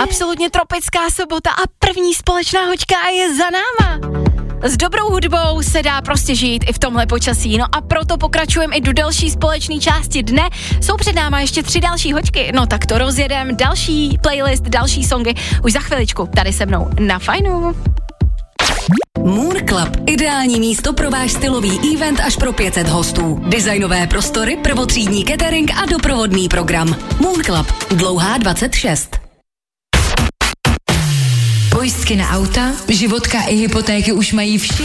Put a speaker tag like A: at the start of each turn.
A: Absolutně tropická sobota a první společná hoďka je za náma. S dobrou hudbou se dá prostě žít i v tomhle počasí, no a proto pokračujeme i do další společné části dne. Jsou před náma ještě 3 další hoďky, no tak to rozjedem, další playlist, další songy, už za chviličku tady se mnou na Fajnu.
B: Moon Club. Ideální místo pro váš stylový event až pro 500 hostů. Designové prostory, prvotřídní catering a doprovodný program. Moon Club. Dlouhá 26.
C: Pojistky na auta, životka i hypotéky už mají všichni.